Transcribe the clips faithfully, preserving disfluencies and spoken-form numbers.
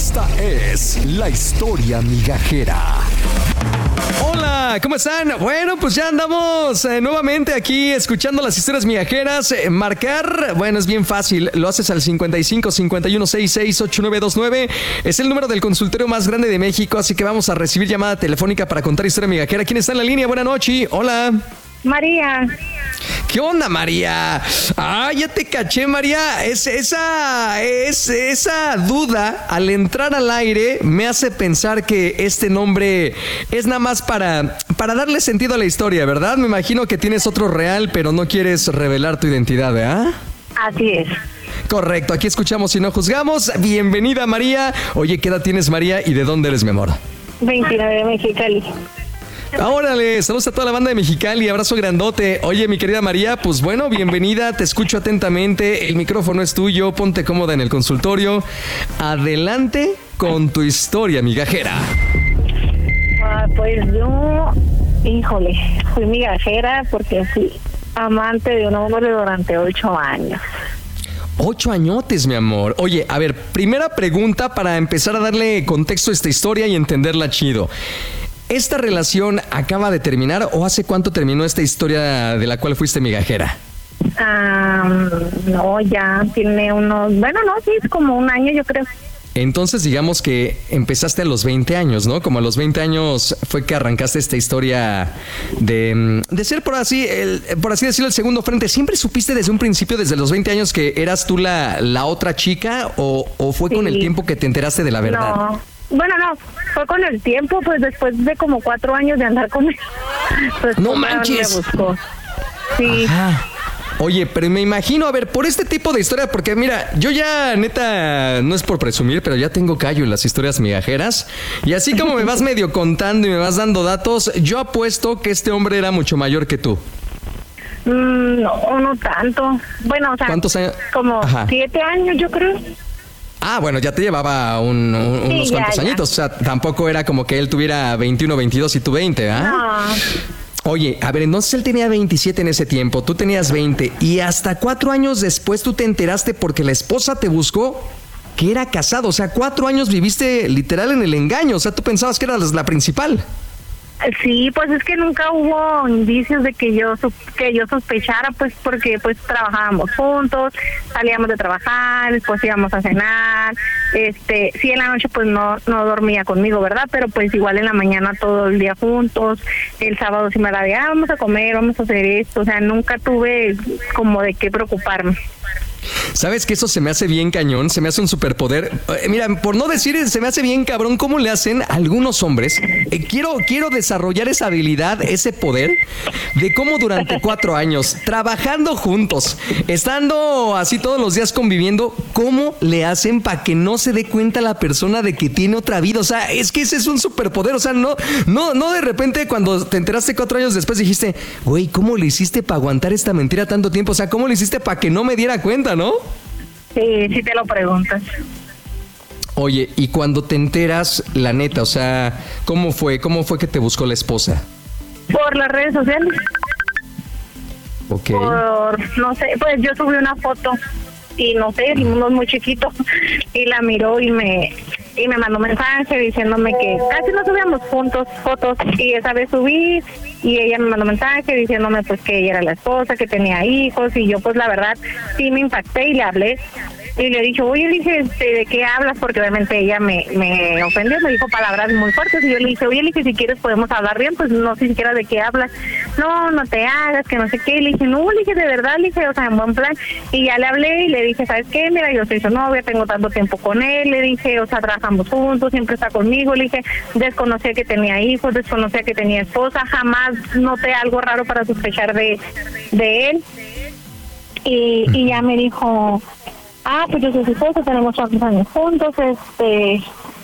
Esta es la historia migajera. Hola, ¿cómo están? Bueno, pues ya andamos eh, nuevamente aquí escuchando las historias migajeras. Eh, marcar, bueno, es bien fácil. Lo haces al cincuenta y cinco, cincuenta y uno, sesenta y seis, ochenta y nueve veintinueve. Es el número del consultorio más grande de México, así que vamos a recibir llamada telefónica para contar historia migajera. ¿Quién está en la línea? Buenas noches. Hola. María. ¿Qué onda, María? Ah, ya te caché, María. Es, esa, es, esa duda al entrar al aire me hace pensar que este nombre es nada más para, para darle sentido a la historia, ¿verdad? Me imagino que tienes otro real, pero no quieres revelar tu identidad, ¿verdad? Así es. Correcto, aquí escuchamos y no juzgamos. Bienvenida, María. Oye, ¿qué edad tienes, María, y de dónde eres, mi amor? veintinueve de Mexicali. Órale, saludos a toda la banda de Mexicali, abrazo grandote. Oye, mi querida María, pues bueno, bienvenida, te escucho atentamente, el micrófono es tuyo, ponte cómoda en el consultorio. Adelante con tu historia migajera. Ah, pues yo, híjole, fui migajera porque fui amante de un hombre durante ocho años. Ocho añotes, mi amor. Oye, a ver, primera pregunta para empezar a darle contexto a esta historia y entenderla chido. ¿Esta relación acaba de terminar o hace cuánto terminó esta historia de la cual fuiste migajera? Um, no, ya tiene unos, bueno, no, sí, es como un año yo creo. Entonces digamos que empezaste a los veinte años, ¿no? Como a los veinte años fue que arrancaste esta historia de, de ser por así, el, por así decirlo, el segundo frente. ¿Siempre supiste desde un principio, desde los veinte años, que eras tú la, la otra chica o, o fue sí. con el tiempo que te enteraste de la verdad? No. Bueno, no, fue con el tiempo, pues después de como cuatro años de andar con él. Pues, ¡no manches! Me buscó. Sí. Ajá. Oye, pero me imagino, a ver, por este tipo de historia, porque mira, yo ya, neta, no es por presumir, pero ya tengo callo en las historias migajeras. Y así como me vas medio contando y me vas dando datos, yo apuesto que este hombre era mucho mayor que tú. Mm, no, no tanto. Bueno, o sea, ¿cuántos años? Como Ajá. siete años, yo creo. Ah, bueno, ya te llevaba un, un, sí, unos ya, cuantos ya. añitos. O sea, tampoco era como que él tuviera veintiuno, veintidós y tú veinte, ¿ah? No. Oye, a ver, entonces él tenía veintisiete en ese tiempo, tú tenías veinte. Y hasta cuatro años después tú te enteraste porque la esposa te buscó que era casado. O sea, cuatro años viviste literal en el engaño. O sea, tú pensabas que eras la principal. Sí, pues es que nunca hubo indicios de que yo que yo sospechara, pues porque pues trabajábamos juntos, salíamos de trabajar, después íbamos a cenar, este, sí en la noche pues no no dormía conmigo, ¿verdad? Pero pues igual en la mañana todo el día juntos, el sábado sí me la de, ah, vamos a comer, vamos a hacer esto, o sea, nunca tuve como de qué preocuparme. ¿Sabes que eso se me hace bien cañón? Se me hace un superpoder. Eh, mira, por no decir, se me hace bien cabrón cómo le hacen a algunos hombres. Eh, quiero, quiero desarrollar esa habilidad, ese poder, de cómo durante cuatro años, trabajando juntos, estando así todos los días conviviendo, cómo le hacen para que no se dé cuenta la persona de que tiene otra vida. O sea, es que ese es un superpoder. O sea, no, no, no de repente cuando te enteraste cuatro años después dijiste, güey, ¿cómo le hiciste para aguantar esta mentira tanto tiempo? O sea, ¿cómo le hiciste para que no me diera cuenta, no? Sí, sí te lo preguntas. Oye, y cuando te enteras, la neta, o sea, ¿cómo fue? ¿Cómo fue que te buscó la esposa? Por las redes sociales. Ok. Por, no sé, pues yo subí una foto y no sé, el mundo es muy chiquito y la miró y me y me mandó mensaje diciéndome que casi no subíamos juntos fotos y esa vez subí y ella me mandó mensaje diciéndome pues que ella era la esposa, que tenía hijos y yo pues la verdad sí me impacté y le hablé y le dije, oye, le dije, ¿de qué hablas? Porque obviamente ella me, me ofendió, me dijo palabras muy fuertes y yo le dije, oye, le dije, si quieres podemos hablar bien, pues no sé siquiera de qué hablas. No, no te hagas, que no sé qué. Le dije, no, le dije, de verdad, le dije, o sea, en buen plan. Y ya le hablé y le dije, ¿sabes qué? Mira, yo soy su novia, tengo tanto tiempo con él, le dije, o sea, trabajamos juntos, siempre está conmigo, le dije, desconocía que tenía hijos, desconocía que tenía esposa, jamás noté algo raro para sospechar de, de él. Y, y ya me dijo, ah, pues yo soy su esposa, tenemos tantos años juntos, este,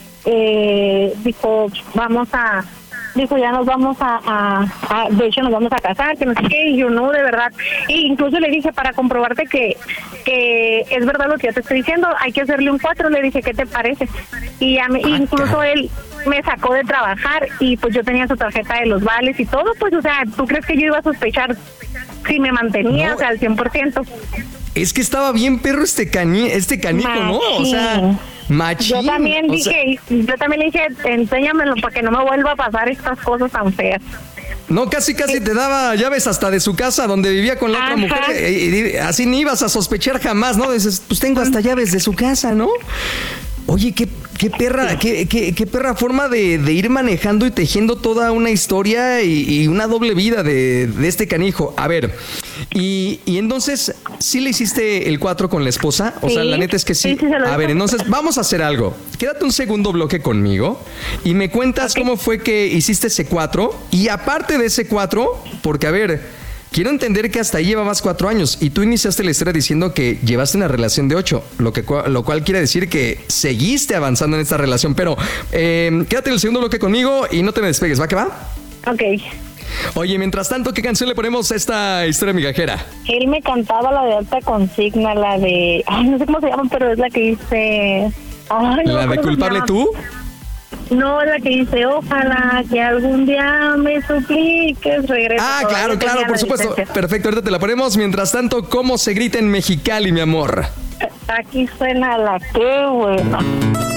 eh, dijo, vamos a, dijo, ya nos vamos a, a, a, de hecho nos vamos a casar, que no sé qué, y yo no, de verdad, e incluso le dije, para comprobarte que, que es verdad lo que yo te estoy diciendo, hay que hacerle un cuatro, le dije, ¿qué te parece? Y ya me, incluso él me sacó de trabajar, y pues yo tenía su tarjeta de los vales y todo, pues, o sea, ¿tú crees que yo iba a sospechar si me mantenía, no, o sea, al cien por ciento? Es que estaba bien perro este cani, este canico, ¿no? O sea, Machín. Yo también o dije, sea, yo también le dije, enséñamelo para que no me vuelva a pasar estas cosas tan feas. no, casi casi te daba llaves hasta de su casa donde vivía con la otra Ajá. mujer. Y, y así ni ibas a sospechar jamás, ¿no? Dices, pues tengo hasta llaves de su casa, ¿no? Oye, qué, qué perra, qué, qué, qué perra forma de, de ir manejando y tejiendo toda una historia y, y una doble vida de, de este canijo. A ver, y, y entonces, ¿sí le hiciste el cuatro con la esposa? O Sí. sea, la neta es que sí. Sí, sí se lo A hizo. ver, entonces, vamos a hacer algo. Quédate un segundo bloque conmigo y me cuentas cómo fue que hiciste ese cuatro. Y aparte de ese cuatro, porque a ver... Quiero entender que hasta ahí llevabas cuatro años y tú iniciaste la historia diciendo que llevaste una relación de ocho, lo, que, lo cual quiere decir que seguiste avanzando en esta relación. Pero eh, quédate en el segundo bloque conmigo y no te me despegues, ¿va que va? Ok. Oye, mientras tanto, ¿qué canción le ponemos a esta historia migajera? Él me cantaba la de alta consigna, la de... Ay, no sé cómo se llama, pero es la que dice... Ay, no ¿La me de acuerdo cómo se culpable llama. tú? No, la que dice, ojalá que algún día me supliques, regresa. Ah, Todavía claro, tenía claro, la por supuesto. licencia. Perfecto, ahorita te la ponemos. Mientras tanto, ¿cómo se grita en Mexicali, mi amor? Aquí suena la que buena.